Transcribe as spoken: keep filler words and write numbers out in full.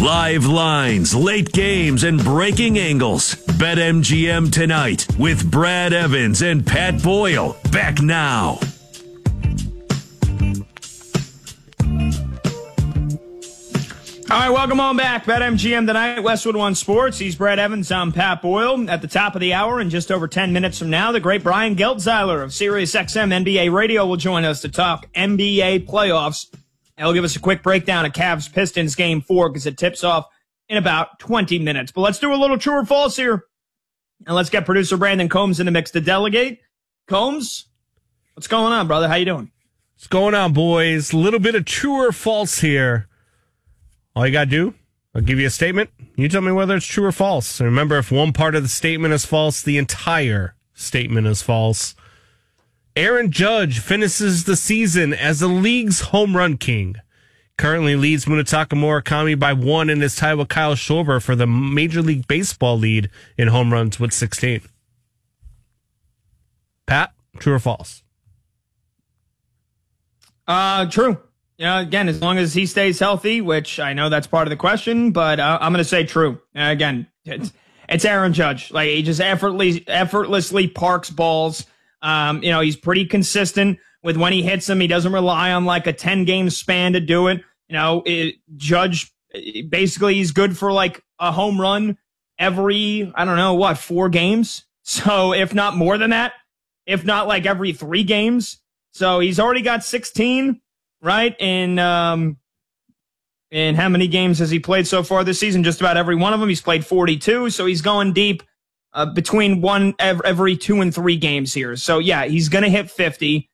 Live lines, late games, and breaking angles. BetMGM tonight with Brad Evans and Pat Boyle. Back now. All right, welcome on back. BetMGM tonight, Westwood One Sports. He's Brad Evans. I'm Pat Boyle. At the top of the hour, in just over ten minutes from now, the great Brian Geltzeiler of SiriusXM N B A Radio will join us to talk N B A playoffs. He'll give us a quick breakdown of Cavs-Pistons Game four because it tips off in about twenty minutes. But let's do a little true or false here. And let's get producer Brandon Combs in the mix to delegate. Combs, what's going on, brother? How you doing? What's going on, boys? A little bit of true or false here. All you got to do, I'll give you a statement. You tell me whether it's true or false. And remember, if one part of the statement is false, the entire statement is false. Aaron Judge finishes the season as the league's home run king. Currently leads Munetaka Murakami by one and is tied with Kyle Schwarber for the Major League Baseball lead in home runs with sixteen. Pat, true or false? Uh, true. Yeah, again, as long as he stays healthy, which I know that's part of the question, but uh, I'm going to say true. Uh, again, it's, it's Aaron Judge. Like, he just effortlessly, effortlessly parks balls. Um, you know, he's pretty consistent with when he hits them. He doesn't rely on like a ten game span to do it. You know, it, Judge, basically, he's good for like a home run every, I don't know, what, four games? So if not more than that, if not like every three games. So he's already got sixteen. Right? In, um, in how many games has he played so far this season? Just about every one of them. He's played forty-two, so he's going deep uh, between one every two and three games here. So, yeah, he's going to hit fifty.